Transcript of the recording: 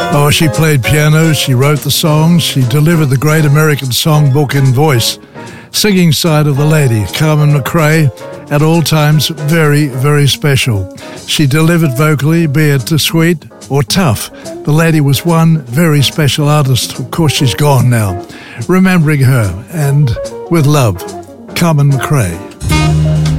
Oh, she played piano, she wrote the songs, she delivered the great American songbook in voice. Singing side of the lady, Carmen McRae, at all times very, very special. She delivered vocally, be it sweet or tough. The lady was one very special artist. Of course, she's gone now. Remembering her, and with love, Carmen McRae.